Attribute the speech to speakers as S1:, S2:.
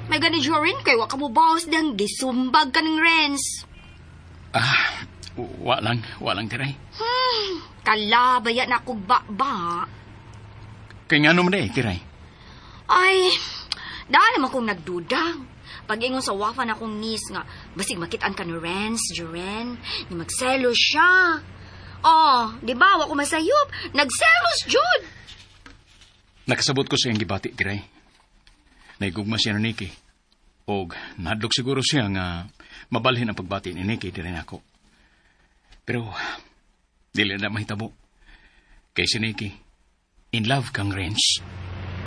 S1: May gani rin kay wa ka mo boss dang gisumbag ka ng Renz.
S2: Walang tiray.
S1: Kalabaya na kog ba?
S2: Kaya nga naman tiray.
S1: Ay, dahil naman kong nagdudang. Pag ingon sa wafa na akong nis nga, basig makitaan ka ni Renz, Juren, ni magselos siya. Oh, di ba, wako masayop, nagselos, Jud.
S2: Nakasabot ko siyang gibati, tiray. Naigugma siya ni Nikki. Og nadlok siguro siya nga mabalhin ang pagbati ni Nikki, tiray nako. Pero, dili na mahitabo. Kay si Nikki, in love kang Renz.